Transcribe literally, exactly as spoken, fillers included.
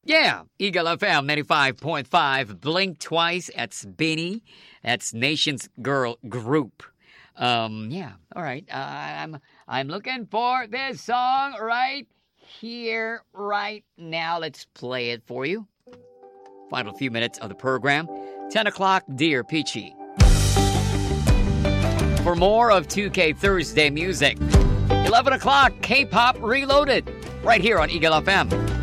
Yeah, Eagle F M ninety-five point five. Blink twice. That's Benny. That's Nation's Girl Group. Um, yeah, all right. Uh, I'm I'm looking for this song right here, right now. Let's play it for you. Final few minutes of the program. ten o'clock, Dear Peachy. For more of two K Thursday music, eleven o'clock, K-Pop Reloaded. Right here on Eagle F M.